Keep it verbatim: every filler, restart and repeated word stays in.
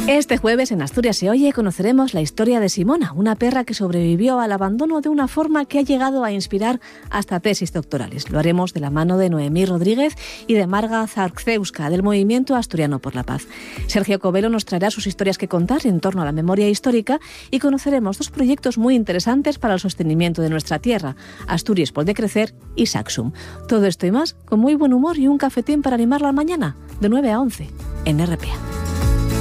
Este jueves en Asturias se oye conoceremos la historia de Simona, una perra que sobrevivió al abandono de una forma que ha llegado a inspirar hasta tesis doctorales. Lo haremos de la mano de Noemí Rodríguez y de Marga Zarczewska, del Movimiento Asturiano por la Paz. Sergio Covelo nos traerá sus historias que contar en torno a la memoria histórica y conoceremos dos proyectos muy interesantes para el sostenimiento de nuestra tierra, Asturias Pot de Crecer y Saxum. Todo esto y más con muy buen humor y un cafetín para animar la mañana, de nueve a once, en R P A.